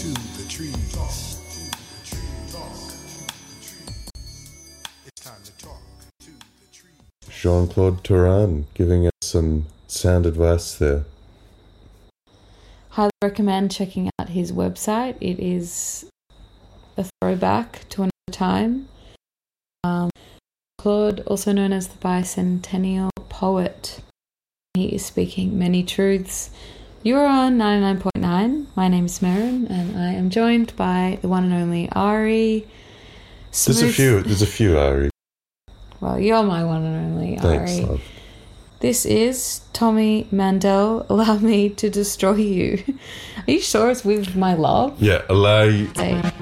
to the trees. It's time to talk to the trees. Jean-Claude Turan giving us some sound advice there. Highly recommend checking out his website. It is a throwback to another time. Claude, also known as the Bicentennial Poet. He is speaking many truths. You are on 99.9. My name is Merrim, and I am joined by the one and only Ari. There's a few, Ari. Well, you're my one and only Thanks, Ari. love. This is Tommy Mandel. Allow me to destroy you. Are you sure it's with my love? Yeah, allow you... Hey.